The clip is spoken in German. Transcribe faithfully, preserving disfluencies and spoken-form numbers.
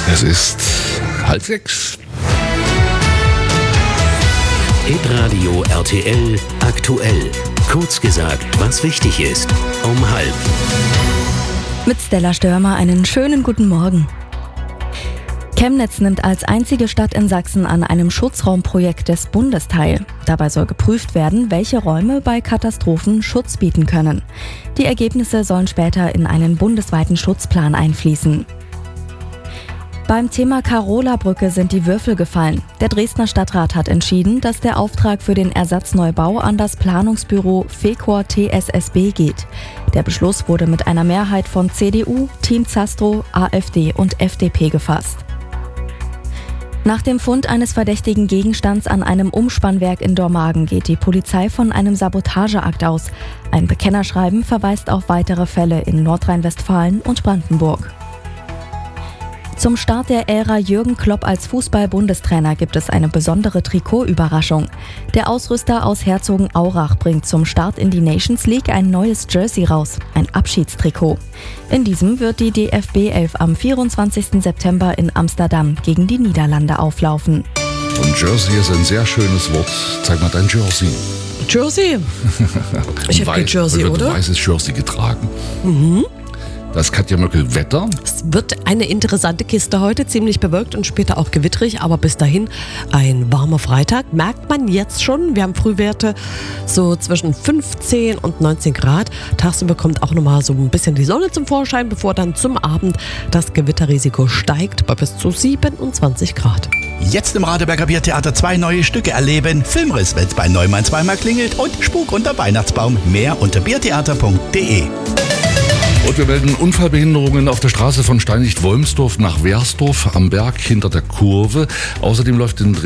Es ist halb sechs. Hitradio R T L aktuell. Kurz gesagt, was wichtig ist. Um halb. Mit Stella Störmer einen schönen guten Morgen. Chemnitz nimmt als einzige Stadt in Sachsen an einem Schutzraumprojekt des Bundes teil. Dabei soll geprüft werden, welche Räume bei Katastrophen Schutz bieten können. Die Ergebnisse sollen später in einen bundesweiten Schutzplan einfließen. Beim Thema Karola-Brücke sind die Würfel gefallen. Der Dresdner Stadtrat hat entschieden, dass der Auftrag für den Ersatzneubau an das Planungsbüro Fecor T S S B geht. Der Beschluss wurde mit einer Mehrheit von C D U, Team Zastro, AfD und F D P gefasst. Nach dem Fund eines verdächtigen Gegenstands an einem Umspannwerk in Dormagen geht die Polizei von einem Sabotageakt aus. Ein Bekennerschreiben verweist auf weitere Fälle in Nordrhein-Westfalen und Brandenburg. Zum Start der Ära Jürgen Klopp als Fußball-Bundestrainer gibt es eine besondere Trikotüberraschung. Der Ausrüster aus Herzogenaurach bringt zum Start in die Nations League ein neues Jersey raus, ein Abschiedstrikot. In diesem wird die D F B elf am vierundzwanzigsten September in Amsterdam gegen die Niederlande auflaufen. Und Jersey ist ein sehr schönes Wort. Zeig mal dein Jersey. Jersey? Ich habe kein Jersey, wird oder? Ein weißes Jersey getragen. Mhm. Das Katja Möckel Wetter. Es wird eine interessante Kiste heute, ziemlich bewölkt und später auch gewitterig, aber bis dahin ein warmer Freitag. Merkt man jetzt schon, wir haben Frühwerte so zwischen fünfzehn und neunzehn Grad. Tagsüber kommt auch nochmal so ein bisschen die Sonne zum Vorschein, bevor dann zum Abend das Gewitterrisiko steigt bei bis zu siebenundzwanzig Grad. Jetzt im Radeberger Biertheater zwei neue Stücke erleben. Filmriss, wenn's bei Neumann zweimal klingelt und Spuk unter Weihnachtsbaum. Mehr unter biertheater punkt de. Und wir melden Unfallbehinderungen auf der Straße von Steinlicht-Wolmsdorf nach Wersdorf am Berg hinter der Kurve. Außerdem läuft in